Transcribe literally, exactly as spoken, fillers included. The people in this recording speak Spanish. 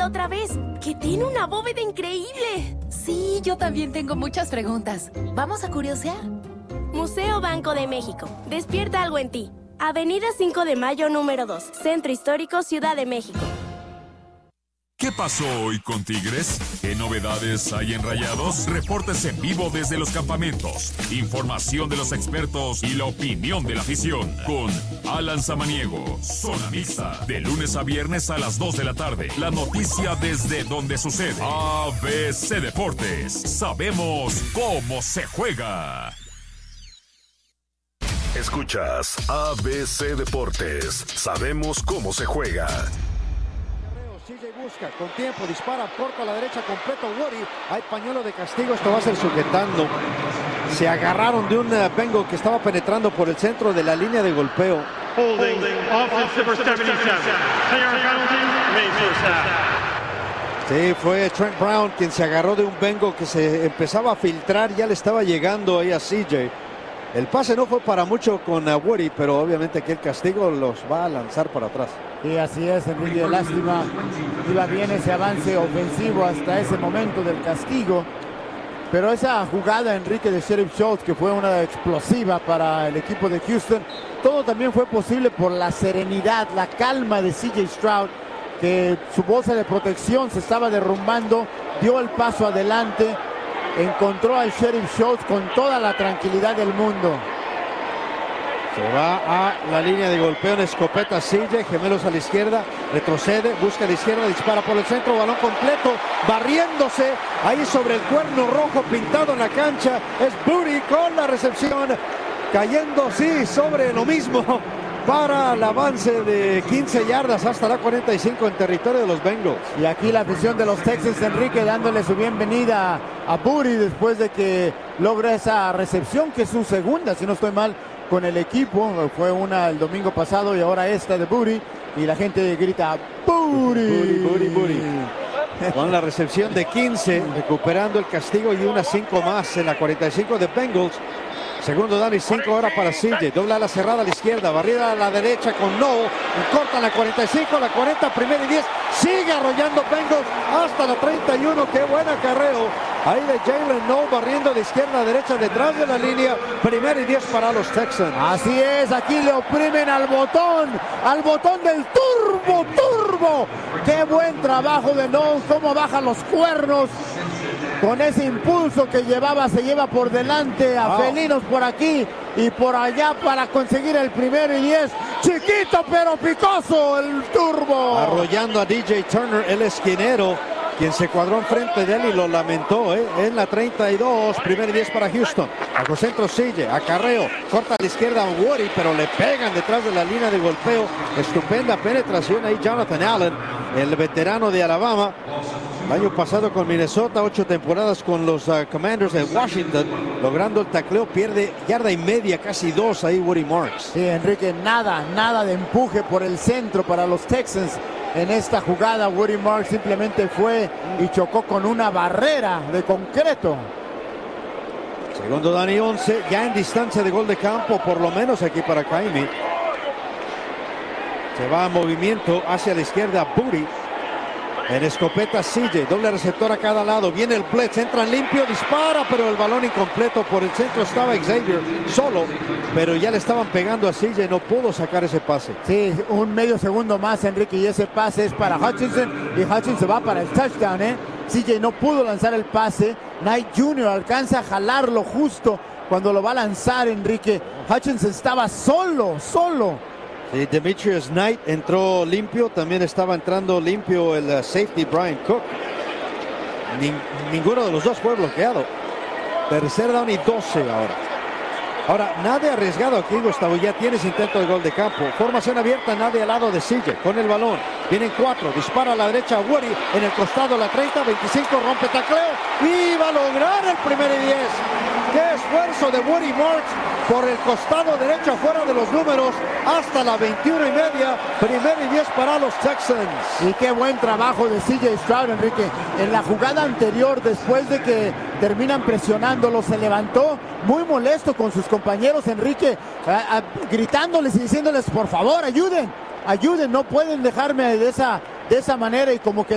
otra vez, que tiene una bóveda increíble. Sí, yo también tengo muchas preguntas. ¿Vamos a curiosear? Museo Banco de México. Despierta algo en ti. Avenida cinco de Mayo, número dos. Centro Histórico, Ciudad de México. ¿Qué pasó hoy con Tigres? ¿Qué novedades hay en Rayados? Reportes en vivo desde los campamentos, información de los expertos y la opinión de la afición. Con Alan Samaniego, Zona Mixta, de lunes a viernes a las dos de la tarde. La noticia desde donde sucede. A B C Deportes. Sabemos cómo se juega. Escuchas A B C Deportes. Sabemos cómo se juega. C J busca, con tiempo, dispara, corto a la derecha, completo, Woody. Hay pañuelo de castigo, esto va a ser sujetando. Se agarraron de un uh, Bengal que estaba penetrando por el centro de la línea de golpeo. Holding, offense number setenta y siete. Player penalty, made first half. Sí, fue Trent Brown quien se agarró de un Bengal que se empezaba a filtrar, ya le estaba llegando ahí a C J. El pase no fue para mucho con uh, Woody, pero obviamente que el castigo los va a lanzar para atrás. Y así es, Enrique, lástima, iba bien ese avance ofensivo hasta ese momento del castigo, pero esa jugada, Enrique, de Sheriff Schultz, que fue una explosiva para el equipo de Houston, todo también fue posible por la serenidad, la calma de C J Stroud, que su bolsa de protección se estaba derrumbando, dio el paso adelante, encontró al Sheriff Schultz con toda la tranquilidad del mundo. Se va a la línea de golpeo en escopeta C J, gemelos a la izquierda, retrocede, busca a la izquierda, dispara por el centro, balón completo, barriéndose ahí sobre el cuerno rojo pintado en la cancha. Es Booty con la recepción, cayendo sí sobre lo mismo para el avance de quince yardas hasta la cuarenta y cinco en territorio de los Bengals. Y aquí la afición de los Texans, Enrique, dándole su bienvenida a Booty después de que logra esa recepción, que es su segunda, si no estoy mal, con el equipo. Fue una el domingo pasado y ahora esta de Booty, y la gente grita Booty, Booty, Booty, Booty. Con la recepción de quince, recuperando el castigo y unas cinco más en la cuarenta y cinco de Bengals. Segundo down y cinco ahora para C J. Dobla a la cerrada a la izquierda, barrida a la derecha con No. Corta la cuarenta y cinco, la cuarenta, primera y diez. Sigue arrollando Bengals hasta la treinta y uno. Qué buen acarreo ahí de Jalen No, barriendo de izquierda a derecha detrás de la línea. Primera y diez para los Texans. Así es, aquí le oprimen al botón, al botón del turbo, turbo. Qué buen trabajo de No, cómo baja los cuernos. Con ese impulso que llevaba, se lleva por delante a wow. Felinos por aquí y por allá para conseguir el primero y diez. Chiquito pero picoso el turbo. Arrollando a D J Turner, el esquinero, quien se cuadró enfrente de él y lo lamentó, ¿eh? En la treinta y dos, primer y diez para Houston. Bajo centro sigue, acarreo, corta a la izquierda a Woody, pero le pegan detrás de la línea de golpeo. Estupenda penetración ahí Jonathan Allen, el veterano de Alabama. El año pasado con Minnesota, ocho temporadas con los uh, Commanders de Washington, logrando el tacleo, pierde yarda y media, casi dos ahí Woody Marks. Sí, Enrique, nada, nada de empuje por el centro para los Texans en esta jugada. Woody Marks simplemente fue y chocó con una barrera de concreto. Segundo down y once, ya en distancia de gol de campo, por lo menos aquí para Kaimi. Se va a movimiento hacia la izquierda Booty. En escopeta C J, doble receptor a cada lado, viene el blitz, entra limpio, dispara, pero el balón incompleto. Por el centro estaba Xavier solo, pero ya le estaban pegando a C J, no pudo sacar ese pase. Sí, un medio segundo más, Enrique, y ese pase es para Hutchinson, y Hutchinson va para el touchdown, ¿eh? C J no pudo lanzar el pase, Knight junior alcanza a jalarlo justo cuando lo va a lanzar, Enrique. Hutchinson estaba solo, solo. Sí, Demetrius Knight entró limpio, también estaba entrando limpio el uh, safety Brian Cook. Ning, ninguno de los dos fue bloqueado. Tercer down y doce ahora. Ahora, nadie arriesgado aquí, Gustavo, ya tienes intento de gol de campo. Formación abierta, nadie al lado de C J, con el balón. Vienen cuatro, dispara a la derecha a Woody, en el costado la treinta, veinticinco, rompe tacleo y va a lograr el primer y diez. ¡Qué esfuerzo de Woody Marks! Por el costado derecho, fuera de los números, hasta la veintiuno y media, primer y diez para los Texans. Y qué buen trabajo de C J Stroud, Enrique. En la jugada anterior, después de que terminan presionándolo, se levantó muy molesto con sus compañeros, Enrique, a, a, gritándoles y diciéndoles, por favor, ayuden, ayuden, no pueden dejarme de esa, de esa manera, y como que